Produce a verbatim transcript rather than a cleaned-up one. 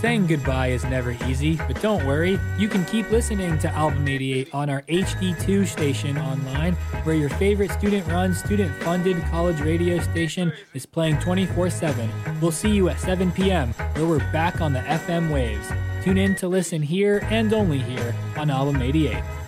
Saying goodbye is never easy, but don't worry, you can keep listening to Album eighty-eight on our H D two station online, where your favorite student-run, student-funded college radio station is playing twenty-four seven. We'll see you at seven p.m., where we're back on the F M waves. Tune in to listen here and only here on Album eighty-eight.